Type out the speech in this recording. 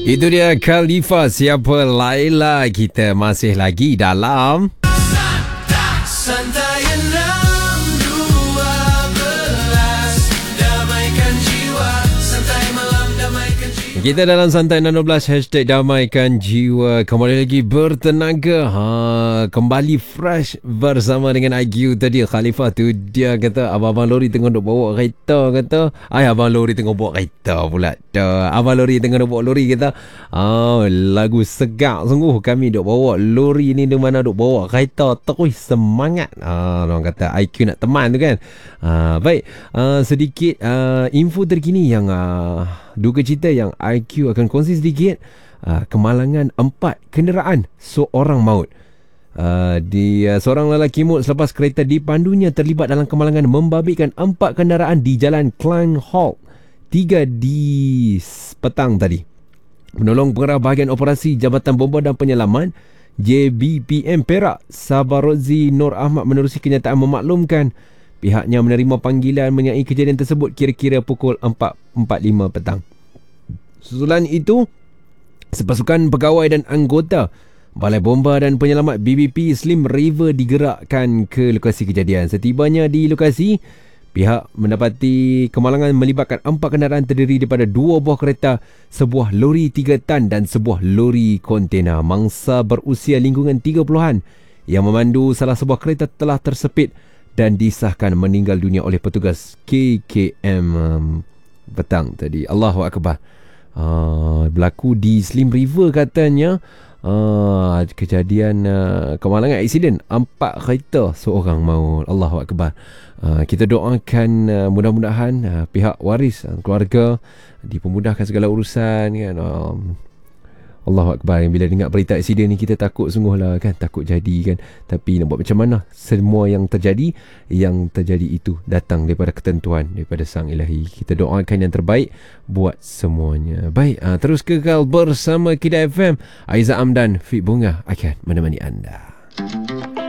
Itu dia Khalifa, siapa Laila. Kita masih lagi dalam Santai 6.12, damaikan jiwa. Santai malam, damaikan jiwa. Kita dalam Santai 6.12, hashtag damaikan jiwa. Kembali lagi bertenaga, kembali fresh bersama dengan IQ tadi. Khalifa tu dia kata abang-abang lori tengah duk bawa kereta, kata abang lori tengah bawa kereta pula. Abang lori tengah duk bawa lori, kata lagu segak sungguh. Kami duk bawa lori ni, di mana duk bawa kereta terus semangat. Orang kata IQ nak teman tu kan. Baik, sedikit info terkini yang duka cita yang IQ akan kongsi sedikit. Kemalangan 4 kenderaan, seorang maut. Seorang lelaki maut selepas kereta dipandunya terlibat dalam kemalangan membabitkan 4 kenderaan di Jalan Klang Hall 3 di petang tadi. Penolong pengarah bahagian operasi Jabatan Bomba dan Penyelaman JBPM Perak, Sabarozi Nur Ahmad, menerusi kenyataan memaklumkan pihaknya menerima panggilan mengenai kejadian tersebut kira-kira pukul 4.45 petang. Susulan itu, sepasukan pegawai dan anggota Balai Bomba dan Penyelamat BBP Slim River digerakkan ke lokasi kejadian. Setibanya di lokasi, pihak mendapati kemalangan melibatkan 4 kenderaan terdiri daripada 2 buah kereta, sebuah lori 3 tan dan sebuah lori kontena. Mangsa berusia lingkungan 30-an yang memandu salah sebuah kereta telah tersepit dan disahkan meninggal dunia oleh petugas KKM petang tadi. Allahu Akbar. Berlaku di Slim River katanya. Kejadian kemalangan, aksiden 4 kereta, seorang maut. Allahu Akbar. Kita doakan mudah-mudahan pihak waris, keluarga dipermudahkan segala urusan kan. Allahu Akbar. Bila dengar berita aksiden ni, kita takut sungguh lah kan, takut jadi kan. Tapi nak buat macam mana, semua yang terjadi itu datang daripada ketentuan daripada Sang Ilahi. Kita doakan yang terbaik buat semuanya. Baik, terus kekal bersama Kida FM. Aizat Amdan, Fit Bunga akan menemani anda.